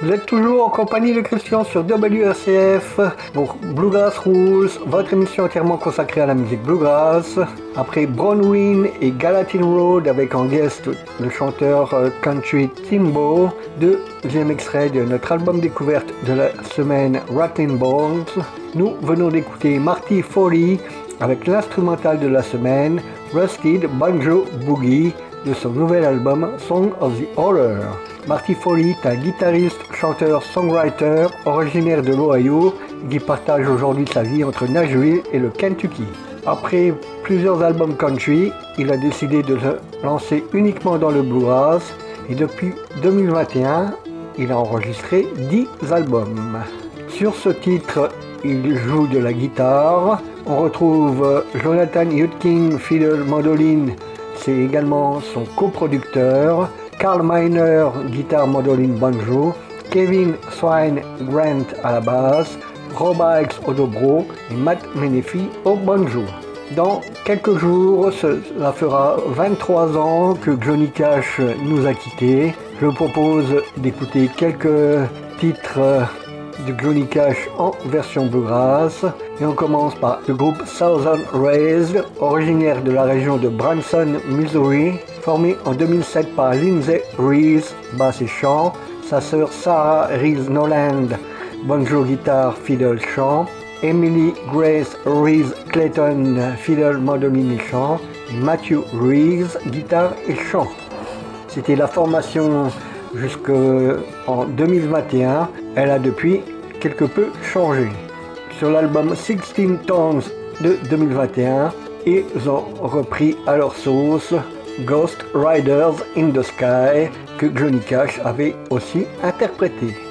Vous êtes toujours en compagnie de Christian sur WRCF pour Bluegrass Rules, votre émission entièrement consacrée à la musique bluegrass. Après Bronwyn et Gallatin Road avec en guest le chanteur country Timbo, deuxième extrait de notre album découverte de la semaine Rattlin' Bones. Nous venons d'écouter Marty Foley avec l'instrumental de la semaine Rusted Banjo Boogie de son nouvel album Song of the Holler. Marty Foley est un guitariste, chanteur, songwriter originaire de l'Ohio qui partage aujourd'hui sa vie entre Nashville et le Kentucky. Après plusieurs albums country, il a décidé de se lancer uniquement dans le bluegrass et depuis 2021, il a enregistré 10 albums. Sur ce titre, il joue de la guitare. On retrouve Jonathan Yudkin, fiddle, mandoline, c'est également son coproducteur. Carl Miner, guitare, mandoline, banjo, Kevin Swine Grant à la basse, Rob Hikes au dobro et Matt Menefee au banjo. Dans quelques jours, cela fera 23 ans que Johnny Cash nous a quittés. Je vous propose d'écouter quelques titres de Johnny Cash en version bluegrass. Et on commence par le groupe Southern Raised, originaire de la région de Branson, Missouri, formé en 2007 par Lindsay Reese, basse et chant, sa sœur Sarah Reese Noland, banjo, guitare, fiddle, chant, Emily Grace Reese Clayton, fiddle, mandoline et chant, et Matthew Reese, guitare et chant. C'était la formation jusqu'en 2021. Elle a depuis quelque peu changé. Sur l'album 16 Tones de 2021, ils ont repris à leur sauce Ghost Riders in the Sky que Johnny Cash avait aussi interprété.